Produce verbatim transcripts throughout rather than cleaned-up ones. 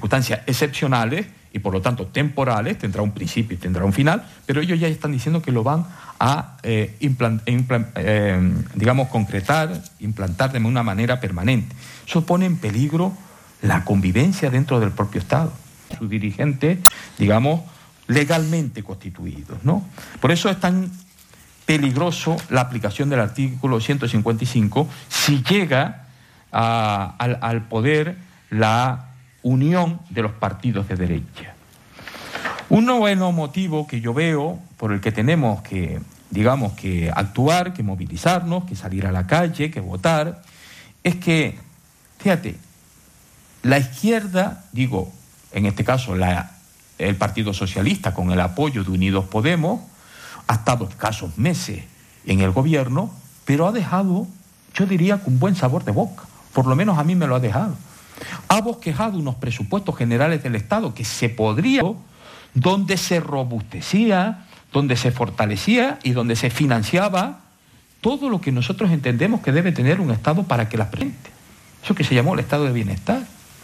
circunstancias excepcionales y por lo tanto temporales, tendrá un principio y tendrá un final, pero ellos ya están diciendo que lo van a eh, implant, implant, eh, digamos, concretar, implantar de una manera permanente. Eso pone en peligro la convivencia dentro del propio Estado. Sus dirigentes, digamos, legalmente constituidos, ¿no? Por eso es tan peligroso la aplicación del artículo ciento cincuenta y cinco si llega a, al, al poder la unión de los partidos de derecha. Un noveno motivo que yo veo por el que tenemos que, digamos, que actuar, que movilizarnos, que salir a la calle, que votar, es que, fíjate, la izquierda, digo, en este caso la, el Partido Socialista con el apoyo de Unidos Podemos, ha estado escasos meses en el gobierno, pero ha dejado, yo diría, con buen sabor de boca, por lo menos a mí me lo ha dejado. Ha bosquejado unos presupuestos generales del Estado que se podría, donde se robustecía, donde se fortalecía y donde se financiaba todo lo que nosotros entendemos que debe tener un Estado para que las presente. Eso que se llamó el Estado de Bienestar.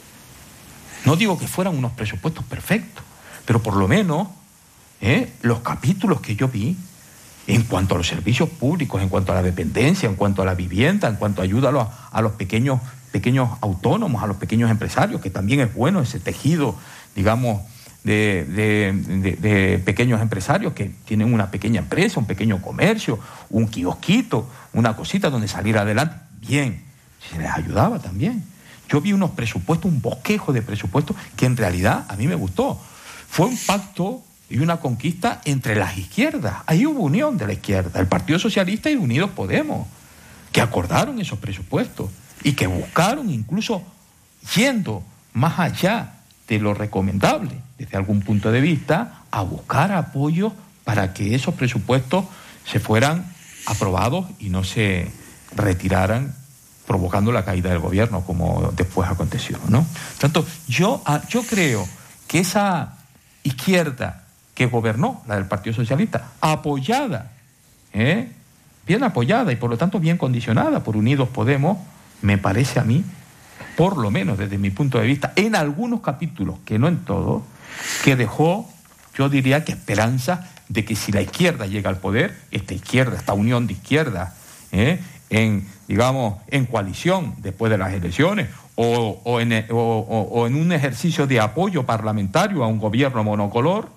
No digo que fueran unos presupuestos perfectos, pero por lo menos ¿eh? los capítulos que yo vi en cuanto a los servicios públicos, en cuanto a la dependencia, en cuanto a la vivienda, en cuanto a ayuda a los, a los pequeños, pequeños autónomos, a los pequeños empresarios, que también es bueno ese tejido, digamos, de, de, de, de pequeños empresarios que tienen una pequeña empresa, un pequeño comercio, un kiosquito, una cosita donde salir adelante. Bien, se les ayudaba también. Yo vi unos presupuestos, un bosquejo de presupuestos que en realidad a mí me gustó. Fue un pacto y una conquista entre las izquierdas. Ahí hubo unión de la izquierda, el Partido Socialista y Unidos Podemos, que acordaron esos presupuestos y que buscaron, incluso yendo más allá de lo recomendable desde algún punto de vista, a buscar apoyo para que esos presupuestos se fueran aprobados y no se retiraran, provocando la caída del gobierno, como después aconteció, ¿no? Por tanto, yo, yo creo que esa izquierda que gobernó, la del Partido Socialista, apoyada, ¿eh? bien apoyada y por lo tanto bien condicionada por Unidos Podemos, me parece a mí, por lo menos desde mi punto de vista, en algunos capítulos, que no en todos, que dejó, yo diría que esperanza de que si la izquierda llega al poder, esta izquierda, esta unión de izquierdas, ¿eh? en, digamos, en coalición después de las elecciones, o, o, en, o, o, o en un ejercicio de apoyo parlamentario a un gobierno monocolor,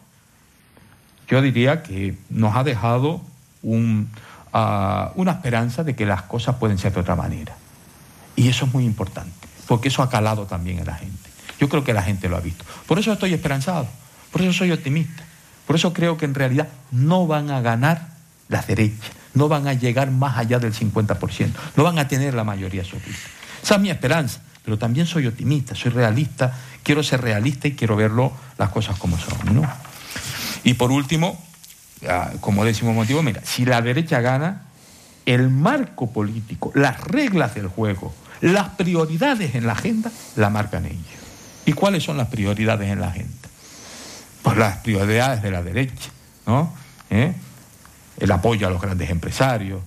yo diría que nos ha dejado un, uh, una esperanza de que las cosas pueden ser de otra manera. Y eso es muy importante, porque eso ha calado también en la gente. Yo creo que la gente lo ha visto. Por eso estoy esperanzado, por eso soy optimista, por eso creo que en realidad no van a ganar las derechas, no van a llegar más allá del cincuenta por ciento, no van a tener la mayoría absoluta. Esa es mi esperanza, pero también soy optimista, soy realista, quiero ser realista y quiero verlo las cosas como son, ¿no? Y por último, como décimo motivo, mira, si la derecha gana, el marco político, las reglas del juego, las prioridades en la agenda, la marcan ellos. ¿Y cuáles son las prioridades en la agenda? Pues las prioridades de la derecha, ¿no? ¿Eh? El apoyo a los grandes empresarios,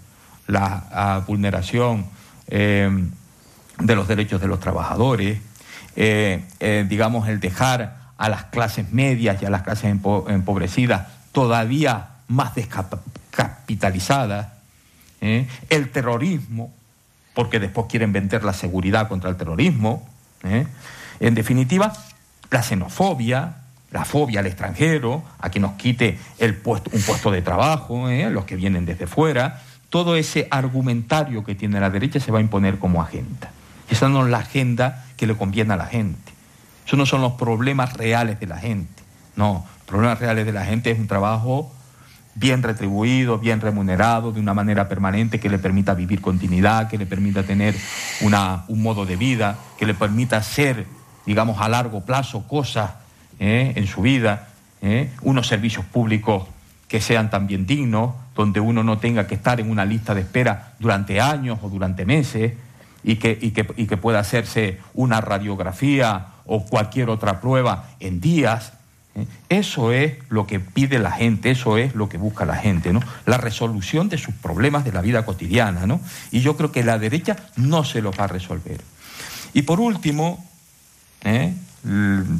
la vulneración eh, de los derechos de los trabajadores, eh, eh, digamos, el dejar a las clases medias y a las clases empo- empobrecidas todavía más descapitalizadas, ¿eh? el terrorismo, porque después quieren vender la seguridad contra el terrorismo, ¿eh? en definitiva, la xenofobia, la fobia al extranjero, a que nos quite el puesto, un puesto de trabajo, ¿eh? los que vienen desde fuera, todo ese argumentario que tiene la derecha se va a imponer como agenda. Esa no es la agenda que le conviene a la gente. Esos no son los problemas reales de la gente. No, los problemas reales de la gente es un trabajo bien retribuido, bien remunerado, de una manera permanente, que le permita vivir con dignidad, que le permita tener una, un modo de vida, que le permita hacer, digamos, a largo plazo cosas ¿eh? en su vida, ¿eh? unos servicios públicos que sean también dignos, donde uno no tenga que estar en una lista de espera durante años o durante meses, y que, y que, y que pueda hacerse una radiografía o cualquier otra prueba en días. ¿eh? Eso es lo que pide la gente, eso es lo que busca la gente, ¿no? La resolución de sus problemas de la vida cotidiana, ¿no? Y yo creo que la derecha no se los va a resolver. Y por último, ¿eh?